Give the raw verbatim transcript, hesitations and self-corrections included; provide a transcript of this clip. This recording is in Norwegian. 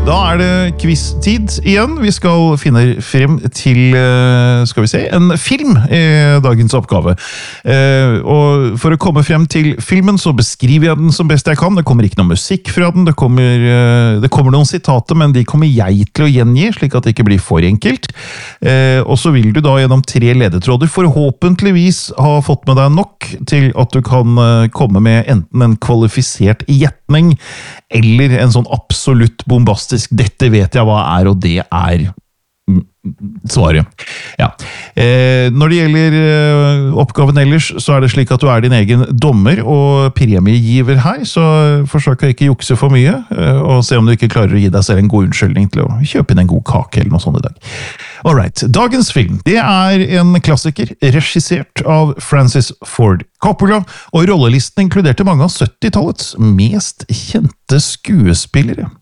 Da er det quiz-tid igjen. Vi skal finne frem til, skal vi se, en film i dagens oppgave. Og for å komme frem til filmen så beskriver jeg den som best jeg kan. Det kommer ikke noe musikk fra den, det kommer, det kommer noen sitater, men de kommer jeg til å gjengi, slik at det ikke blir for enkelt. Og så vil du da gjennom tre ledetråder forhåpentligvis ha fått med deg nok til at du kan komme med enten en kvalifisert gjetning, eller en sånn absolutt bombastisk «dette vet jeg hva er», og det er svaret. Ja. Eh, når det gjelder eh, oppgaven ellers, så er det slik at du er din egen dommer og premiegiver her, så forsøk å ikke jukse for mye, eh, og se om du ikke klarer å gi deg selv en god unnskyldning til å kjøpe inn en god kake eller noe sånt i dag. Alright, dagens film, det er en klassiker, regissert av Francis Ford Coppola, og rollelisten inkluderte mange av syttitalets mest kjente skuespillere.